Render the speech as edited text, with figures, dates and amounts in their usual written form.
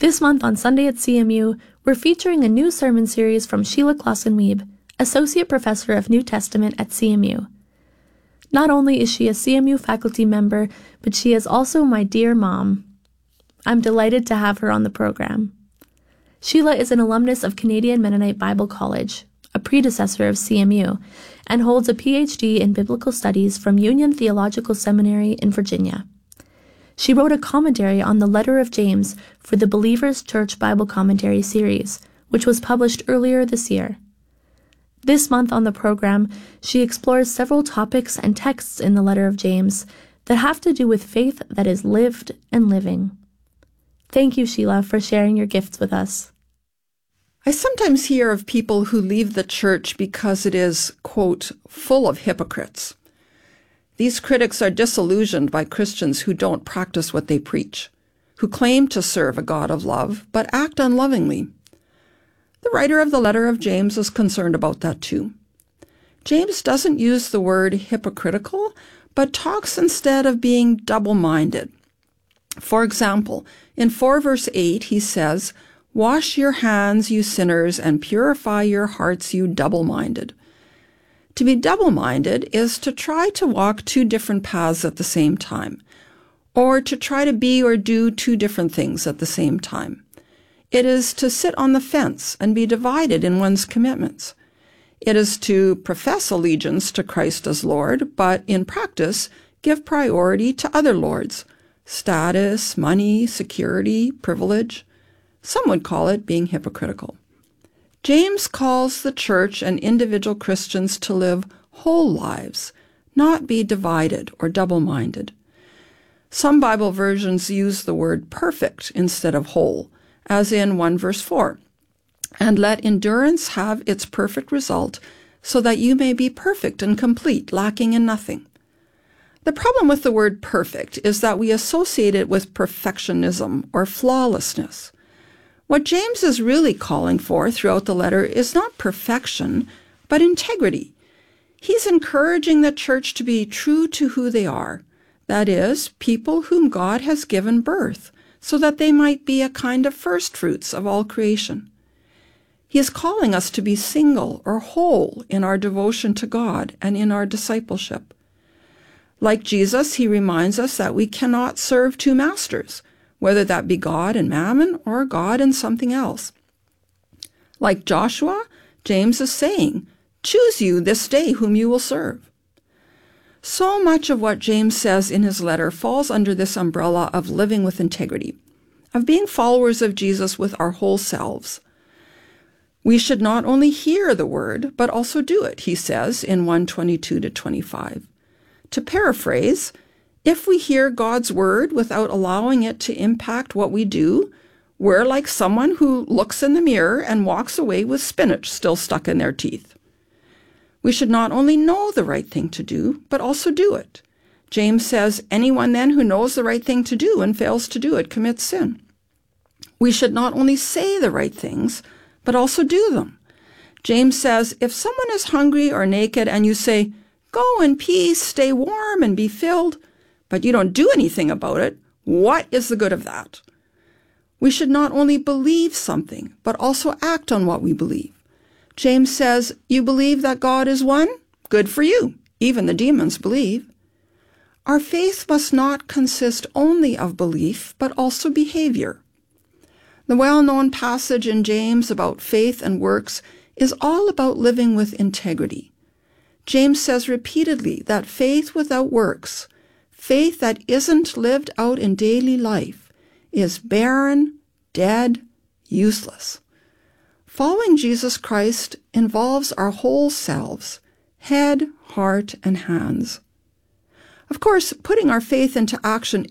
This month on Sunday at CMU, we're featuring a new sermon series from Sheila Clausen-Wiebe, Associate Professor of New Testament at CMU. Not only is she a CMU faculty member, but she is also my dear mom. I'm delighted to have her on the program. Sheila is an alumnus of Canadian Mennonite Bible College, a predecessor of CMU, and holds a PhD in Biblical Studies from Union Theological Seminary in Virginia. She wrote a commentary on the Letter of James for the Believers Church Bible Commentary series, which was published earlier this year. This month on the program, she explores several topics and texts in the Letter of James that have to do with faith that is lived and living. Thank you, Sheila, for sharing your gifts with us. I sometimes hear of people who leave the church because it is, quote, full of hypocrites. These critics are disillusioned by Christians who don't practice what they preach, who claim to serve a God of love, but act unlovingly. The writer of the letter of James is concerned about that too. James doesn't use the word hypocritical, but talks instead of being double-minded. For example, in 4 verse 8, he says, "Wash your hands, you sinners, and purify your hearts, you double-minded." To be double-minded is to try to walk two different paths at the same time, or to try to be or do two different things at the same time. It is to sit on the fence and be divided in one's commitments. It is to profess allegiance to Christ as Lord, but in practice give priority to other lords, status, money, security, privilege. Some would call it being hypocritical. James calls the church and individual Christians to live whole lives, not be divided or double-minded. Some Bible versions use the word perfect instead of whole, as in 1 verse 4. "And let endurance have its perfect result, so that you may be perfect and complete, lacking in nothing." The problem with the word perfect is that we associate it with perfectionism or flawlessness. What James is really calling for throughout the letter is not perfection, but integrity. He's encouraging the church to be true to who they are, that is, people whom God has given birth, so that they might be a kind of first fruits of all creation. He is calling us to be single or whole in our devotion to God and in our discipleship. Like Jesus, he reminds us that we cannot serve two masters, whether that be God and mammon or God and something else. Like Joshua, James is saying, "Choose you this day whom you will serve." So much of what James says in his letter falls under this umbrella of living with integrity, of being followers of Jesus with our whole selves. We should not only hear the word, but also do it, he says in 1:22-25. To paraphrase, if we hear God's word without allowing it to impact what we do, we're like someone who looks in the mirror and walks away with spinach still stuck in their teeth. We should not only know the right thing to do, but also do it. James says, anyone then who knows the right thing to do and fails to do it commits sin. We should not only say the right things, but also do them. James says, if someone is hungry or naked and you say, "Go in peace, stay warm and be filled," but you don't do anything about it, what is the good of that? We should not only believe something, but also act on what we believe. James says, you believe that God is one? Good for you. Even the demons believe. Our faith must not consist only of belief, but also behavior. The well-known passage in James about faith and works is all about living with integrity. James says repeatedly that faith without works, faith that isn't lived out in daily life, is barren, dead, useless. Following Jesus Christ involves our whole selves, head, heart, and hands. Of course, putting our faith into action